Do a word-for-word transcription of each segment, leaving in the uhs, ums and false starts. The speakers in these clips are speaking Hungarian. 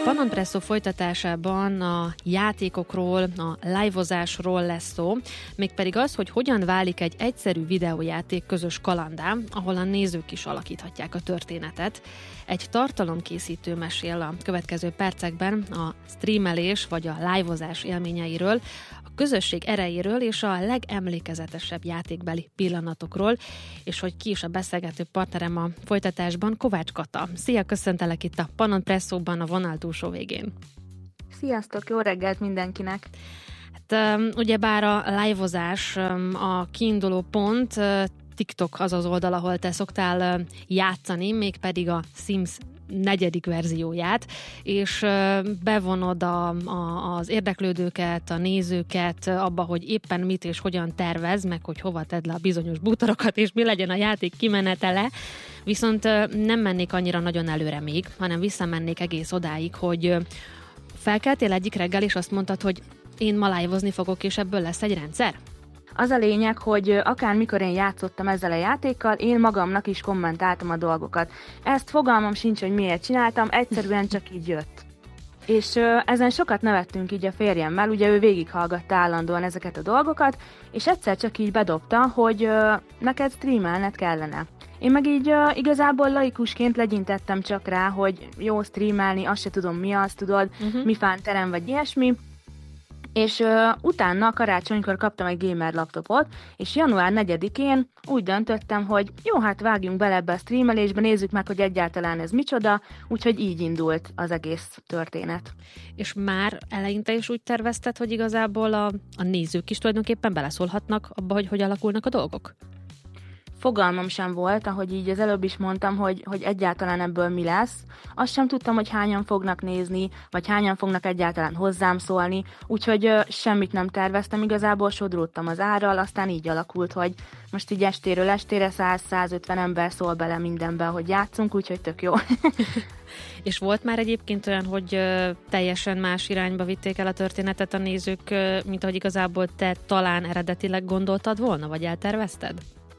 Pannon Presszó folytatásában a játékokról, a live-ozásról lesz szó, mégpedig az, hogy hogyan válik egy egyszerű videójáték közös kalandá, ahol a nézők is alakíthatják a történetet. Egy tartalomkészítő mesél a következő percekben a streamelés vagy a live-ozás élményeiről, a közösség erejéről és a legemlékezetesebb játékbeli pillanatokról, és hogy ki is a beszélgető partnerem a folytatásban, Kovács Kata. Szia, köszöntelek itt a Pannon Presszóban a vonal túlsó végén. Sziasztok, jó reggelt mindenkinek! Hát ugyebár a live-ozás a kiinduló pont, TikTok az az oldal, ahol te szoktál játszani, mégpedig a Sims negyedik verzióját, és bevonod a, a, az érdeklődőket, a nézőket abba, hogy éppen mit és hogyan tervez, meg hogy hova tedd le a bizonyos bútorokat, és mi legyen a játék kimenetele. Viszont nem mennék annyira nagyon előre még, hanem visszamennék egész odáig, hogy felkeltél egyik reggel, és azt mondtad, hogy én ma live-ozni fogok, és ebből lesz egy rendszer? Az a lényeg, hogy akármikor én játszottam ezzel a játékkal, én magamnak is kommentáltam a dolgokat. Ezt fogalmam sincs, hogy miért csináltam, egyszerűen csak így jött. És ö, ezen sokat nevettünk így a férjemmel, ugye ő végighallgatta állandóan ezeket a dolgokat, és egyszer csak így bedobta, hogy ö, neked streamelned kellene. Én meg így uh, igazából laikusként legyintettem csak rá, hogy jó streamelni, azt se tudom mi az, tudod, uh-huh. mi fánterem vagy ilyesmi. És uh, utána karácsonykor kaptam egy gamer laptopot, és január negyedikén úgy döntöttem, hogy jó, hát vágjunk bele ebbe a streamelésbe, nézzük meg, hogy egyáltalán ez micsoda, úgyhogy így indult az egész történet. És már eleinte is úgy tervezted, hogy igazából a, a nézők is tulajdonképpen beleszólhatnak abba, hogy hogy alakulnak a dolgok? Fogalmam sem volt, ahogy így az előbb is mondtam, hogy, hogy egyáltalán ebből mi lesz. Azt sem tudtam, hogy hányan fognak nézni, vagy hányan fognak egyáltalán hozzám szólni, úgyhogy ö, semmit nem terveztem, igazából sodródtam az árral, aztán így alakult, hogy most így estéről estére száz-százötven ember szól bele mindenbe, hogy játszunk, úgyhogy tök jó. És volt már egyébként olyan, hogy ö, teljesen más irányba vitték el a történetet a nézők, ö, mint ahogy igazából te talán eredetileg gondoltad volna, vagy eltervezted?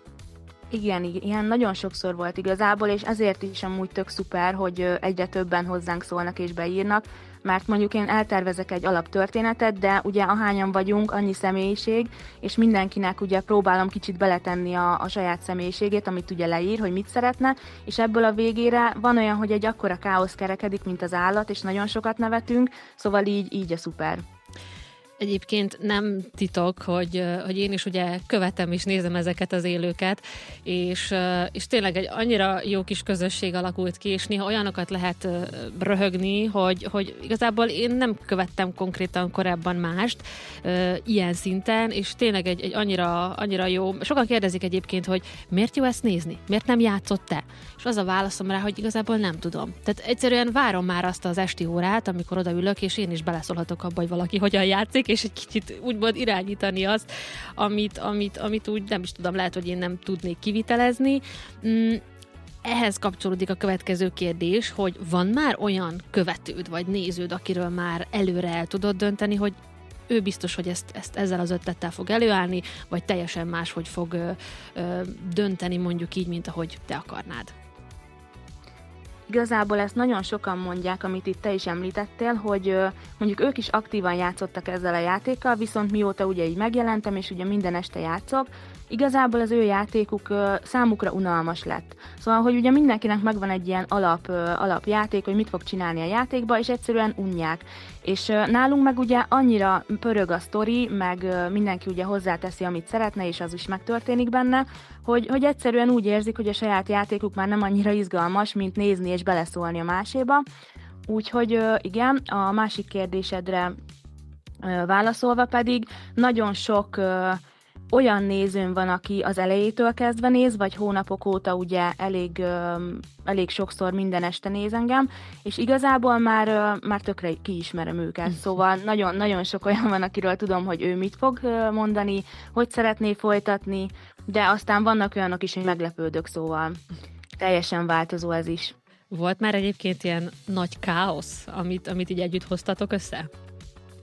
Igen, ilyen nagyon sokszor volt igazából, és ezért is amúgy tök szuper, hogy egyre többen hozzánk szólnak és beírnak, mert mondjuk én eltervezek egy alaptörténetet, de ugye ahányan vagyunk, annyi személyiség, és mindenkinek ugye próbálom kicsit beletenni a, a saját személyiségét, amit ugye leír, hogy mit szeretne, és ebből a végére van olyan, hogy egy akkora káosz kerekedik, mint az állat, és nagyon sokat nevetünk, szóval így, így a szuper. Egyébként nem titok, hogy, hogy én is ugye követem és nézem ezeket az élőket, és, és tényleg egy annyira jó kis közösség alakult ki, és néha olyanokat lehet röhögni, hogy, hogy igazából én nem követtem konkrétan korábban mást ilyen szinten, és tényleg egy, egy annyira, annyira jó. Sokan kérdezik egyébként, hogy miért jó ezt nézni? Miért nem játszott te? És az a válaszom rá, hogy igazából nem tudom. Tehát egyszerűen várom már azt az esti órát, amikor odaülök, és én is beleszólhatok abba, hogy valaki hogyan játszik, és egy kicsit úgymond irányítani azt, amit, amit, amit úgy nem is tudom, lehet, hogy én nem tudnék kivitelezni. Mm, ehhez kapcsolódik a következő kérdés, hogy van már olyan követőd vagy néződ, akiről már előre el tudod dönteni, hogy ő biztos, hogy ezt, ezt ezzel az ötlettel fog előállni, vagy teljesen máshogy fog ö, ö, dönteni, mondjuk így, mint ahogy te akarnád. Igazából ezt nagyon sokan mondják, amit itt te is említettél, hogy mondjuk ők is aktívan játszottak ezzel a játékkal, viszont mióta ugye így megjelentem, és ugye minden este játszok, igazából az ő játékuk számukra unalmas lett. Szóval, hogy ugye mindenkinek megvan egy ilyen alap, alapjáték, hogy mit fog csinálni a játékba, és egyszerűen unják. És nálunk meg ugye annyira pörög a sztori, meg mindenki ugye hozzáteszi, amit szeretne, és az is megtörténik benne, hogy, hogy egyszerűen úgy érzik, hogy a saját játékuk már nem annyira izgalmas, mint nézni és beleszólni a máséba. Úgyhogy igen, a másik kérdésedre válaszolva pedig nagyon sok olyan nézőm van, aki az elejétől kezdve néz, vagy hónapok óta ugye elég, elég sokszor minden este néz engem, és igazából már, már tökre kiismerem őket. Szóval nagyon, nagyon sok olyan van, akiről tudom, hogy ő mit fog mondani, hogy szeretné folytatni, de aztán vannak olyanok is, hogy meglepődök, szóval teljesen változó ez is. Volt már egyébként ilyen nagy káosz, amit, amit így együtt hoztatok össze?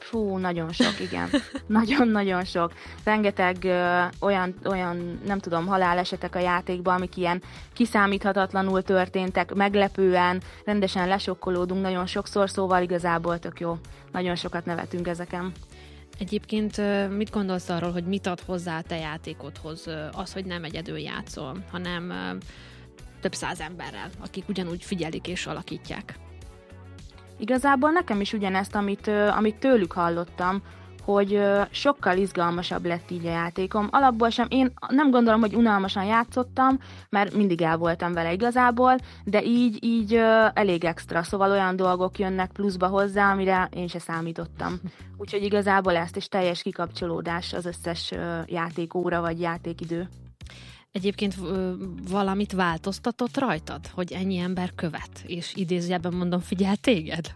Fú, nagyon sok, igen. Nagyon-nagyon sok. Rengeteg ö, olyan, olyan, nem tudom, halálesetek a játékban, amik ilyen kiszámíthatatlanul történtek, meglepően, rendesen lesokkolódunk nagyon sokszor, szóval igazából tök jó. Nagyon sokat nevetünk ezeken. Egyébként mit gondolsz arról, hogy mit ad hozzá a te játékodhoz az, hogy nem egyedül játszol, hanem több száz emberrel, akik ugyanúgy figyelik és alakítják? Igazából nekem is ugyanezt, amit, amit tőlük hallottam, hogy sokkal izgalmasabb lett így a játékom. Alapból sem, én nem gondolom, hogy unalmasan játszottam, mert mindig el voltam vele igazából, de így, így elég extra, szóval olyan dolgok jönnek pluszba hozzá, amire én se számítottam. Úgyhogy igazából ezt is teljes kikapcsolódás az összes játékóra vagy játékidő. Egyébként valamit változtatott rajtad, hogy ennyi ember követ, és idézőjelben mondom, figyel téged?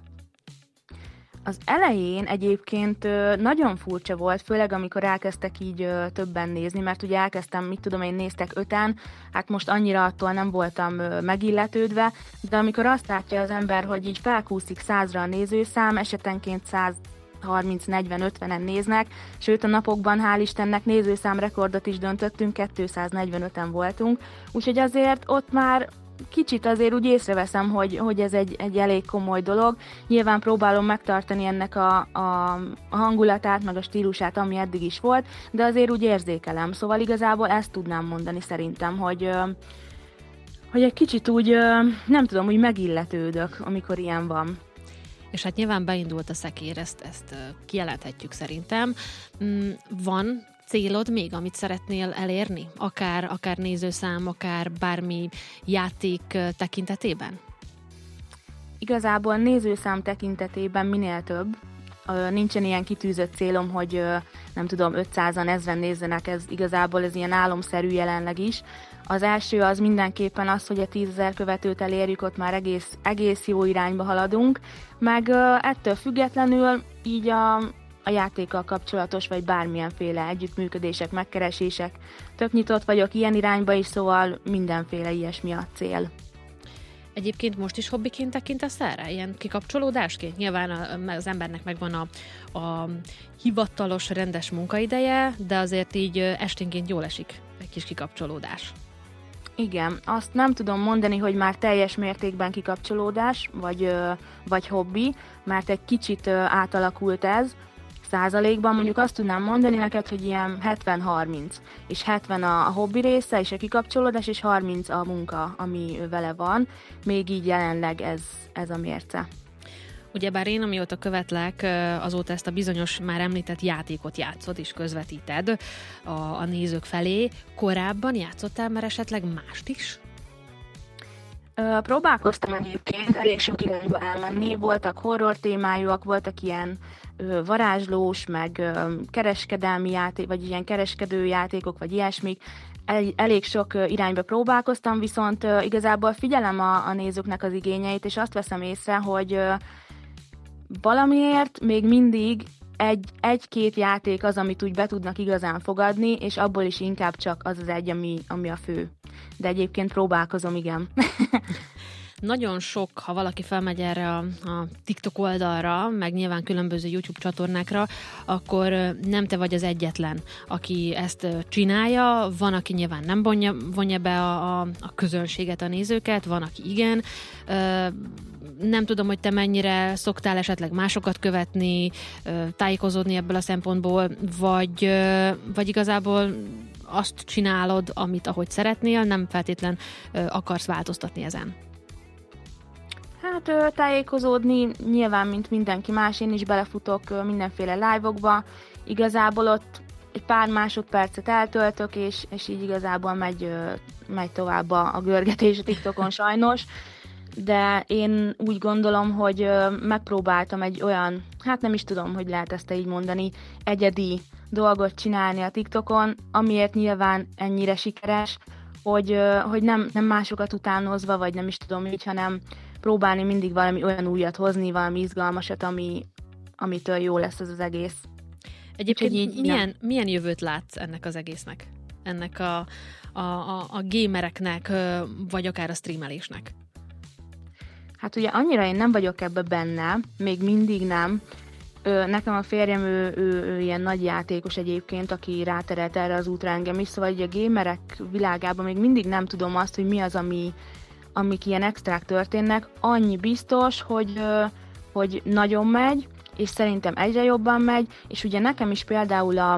Az elején egyébként nagyon furcsa volt, főleg amikor elkezdtek így többen nézni, mert ugye elkezdtem, mit tudom én, néztek öten, hát most annyira attól nem voltam megilletődve, de amikor azt látja az ember, hogy így felkúszik százra a nézőszám, esetenként száz harminc negyven ötvenen néznek, sőt a napokban hál' Istennek nézőszámrekordot is döntöttünk, kétszáznegyvenöten voltunk, úgyhogy azért ott már kicsit azért úgy észreveszem, hogy, hogy ez egy, egy elég komoly dolog. Nyilván próbálom megtartani ennek a, a, a hangulatát, meg a stílusát, ami eddig is volt, de azért úgy érzékelem. Szóval igazából ezt tudnám mondani szerintem, hogy, hogy egy kicsit úgy, nem tudom, úgy megilletődök, amikor ilyen van. És hát nyilván beindult a szekér, ezt, ezt kijelenthetjük szerintem. Van célod még, amit szeretnél elérni? Akár, akár nézőszám, akár bármi játék tekintetében? Igazából nézőszám tekintetében minél több. Nincsen ilyen kitűzött célom, hogy nem tudom, ötszázan, ezren nézzenek, ez igazából ez ilyen álomszerű jelenleg is. Az első az mindenképpen az, hogy a tízezer követőt elérjük, ott már egész, egész jó irányba haladunk, meg ettől függetlenül így a, a játékkal kapcsolatos, vagy bármilyenféle együttműködések, megkeresések. Tök nyitott vagyok ilyen irányba is, szóval mindenféle ilyesmi a cél. Egyébként most is hobbiként tekintesz erre? Ilyen kikapcsolódásként? Nyilván az embernek megvan a, a hivatalos, rendes munkaideje, de azért így esténként jól esik egy kis kikapcsolódás. Igen, azt nem tudom mondani, hogy már teljes mértékben kikapcsolódás, vagy, vagy hobbi, mert egy kicsit átalakult ez, százalékban mondjuk azt tudnám mondani neked, hogy ilyen hetven harminc, és hetven a, a hobbi része, és a kikapcsolódás, és harminc a munka, ami vele van, még így jelenleg ez, ez a mérce. Ugyebár én, amióta követlek, azóta ezt a bizonyos már említett játékot játszod és közvetíted a, a nézők felé. Korábban játszottál már esetleg mást is? Próbálkoztam egyébként elég sok irányba elmenni, voltak horror témájúak, voltak ilyen ö, varázslós, meg ö, kereskedelmi játék, vagy ilyen kereskedő játékok, vagy ilyesmik. El, elég sok ö, irányba próbálkoztam, viszont ö, igazából figyelem a, a nézőknek az igényeit, és azt veszem észre, hogy ö, valamiért még mindig egy, egy-két játék az, amit úgy be tudnak igazán fogadni, és abból is inkább csak az az egy, ami, ami a fő. De egyébként próbálkozom, igen. Nagyon sok, ha valaki felmegy erre a, a TikTok oldalra, meg nyilván különböző YouTube csatornákra, akkor nem te vagy az egyetlen, aki ezt csinálja. Van, aki nyilván nem vonja, vonja be a, a, a közönséget, a nézőket, van, aki igen. Nem tudom, hogy te mennyire szoktál esetleg másokat követni, tájékozódni ebből a szempontból, vagy, vagy igazából azt csinálod, amit ahogy szeretnél, nem feltétlen akarsz változtatni ezen. Hát tájékozódni nyilván, mint mindenki más, én is belefutok mindenféle live-okba, igazából ott egy pár másodpercet eltöltök, és, és így igazából megy, megy tovább a, a görgetés a TikTokon sajnos, de én úgy gondolom, hogy megpróbáltam egy olyan, hát nem is tudom, hogy lehet ezt így mondani, egyedi dolgot csinálni a TikTokon, amiért nyilván ennyire sikeres, hogy, hogy nem, nem másokat utánozva, vagy nem is tudom így, hanem próbálni mindig valami olyan újat hozni, valami izgalmasat, ami, amitől jó lesz az az egész. Egyébként így, milyen, milyen jövőt látsz ennek az egésznek? Ennek a, a, a, a gamereknek, vagy akár a streamelésnek? Hát ugye annyira én nem vagyok ebbe benne, még mindig nem. Ö, nekem a férjem, ő, ő, ő ilyen nagy játékos egyébként, aki ráterelt erre az útra engem is, szóval a gamerek világában még mindig nem tudom azt, hogy mi az, ami, amik ilyen extrák történnek. Annyi biztos, hogy, ö, hogy nagyon megy, és szerintem egyre jobban megy, és ugye nekem is például a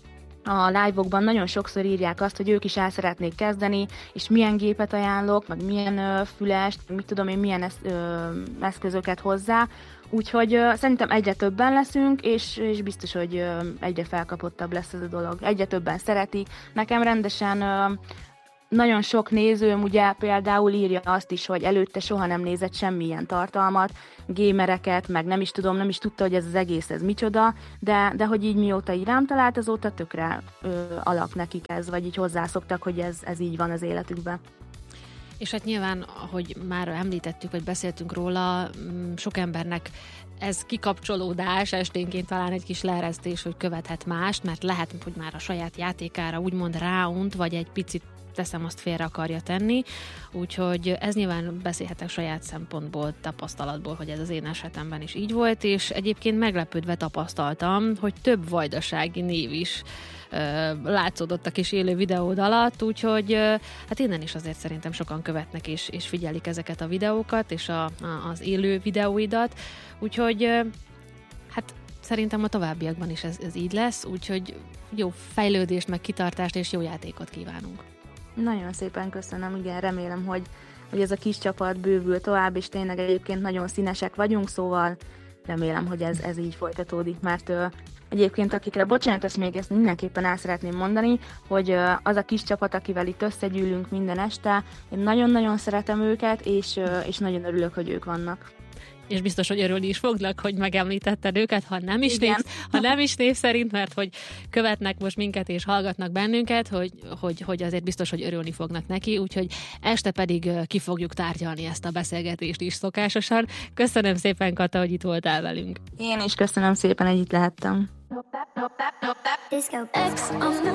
A live-okban nagyon sokszor írják azt, hogy ők is el szeretnék kezdeni, és milyen gépet ajánlok, meg milyen ö, fülest, mit tudom én, milyen esz, ö, eszközöket hozzá. Úgyhogy ö, szerintem egyre többen leszünk, és, és biztos, hogy ö, egyre felkapottabb lesz ez a dolog. Egyre többen szeretik. Nekem rendesen ö, nagyon sok nézőm ugye például írja azt is, hogy előtte soha nem nézett semmilyen tartalmat, gémereket, meg nem is tudom, nem is tudta, hogy ez az egész, ez micsoda, de, de hogy így mióta így rám talált, azóta tökre ö, alap nekik ez, vagy így hozzászoktak, hogy ez, ez így van az életükben. És hát nyilván, ahogy már említettük, vagy beszéltünk róla, sok embernek ez kikapcsolódás, esténként talán egy kis leeresztés, hogy követhet mást, mert lehet, hogy már a saját játékára úgymond ráunt, vagy egy picit teszem, azt félre akarja tenni, úgyhogy ez nyilván beszélhetek saját szempontból, tapasztalatból, hogy ez az én esetemben is így volt, és egyébként meglepődve tapasztaltam, hogy több vajdasági név is ö, látszódott a kis élő videód alatt, úgyhogy ö, hát innen is azért szerintem sokan követnek és, és figyelik ezeket a videókat, és a, a, az élő videóidat, úgyhogy ö, hát szerintem a továbbiakban is ez, ez így lesz, úgyhogy jó fejlődést, meg kitartást és jó játékot kívánunk. Nagyon szépen köszönöm, igen, remélem, hogy, hogy ez a kis csapat bővül tovább, és tényleg egyébként nagyon színesek vagyunk, szóval remélem, hogy ez, ez így folytatódik, mert ö, egyébként akikre, bocsánat, ezt még ezt mindenképpen el szeretném mondani, hogy ö, az a kis csapat, akivel itt összegyűlünk minden este, én nagyon-nagyon szeretem őket, és, ö, és nagyon örülök, hogy ők vannak. És biztos, hogy örülni is fognak, hogy megemlítetted őket, ha nem is, név, ha nem is név szerint, mert hogy követnek most minket és hallgatnak bennünket, hogy, hogy, hogy azért biztos, hogy örülni fognak neki, úgyhogy este pedig ki fogjuk tárgyalni ezt a beszélgetést is szokásosan. Köszönöm szépen, Kata, hogy itt voltál velünk. Én is köszönöm szépen, hogy itt lehettem.